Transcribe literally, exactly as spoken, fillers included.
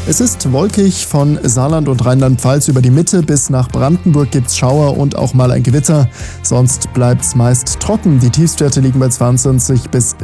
Es ist wolkig, von Saarland und Rheinland-Pfalz über die Mitte bis nach Brandenburg gibt's Schauer und auch mal ein Gewitter. Sonst bleibt's meist trocken. Die Tiefstwerte liegen bei zweiundzwanzig bis